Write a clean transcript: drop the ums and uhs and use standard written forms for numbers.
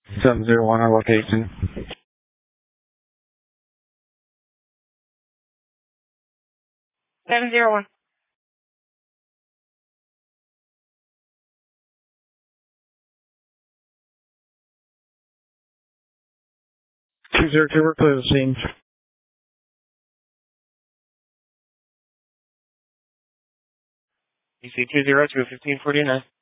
701 our location. 701. 202, we're clear the scene. You see 202, 1549.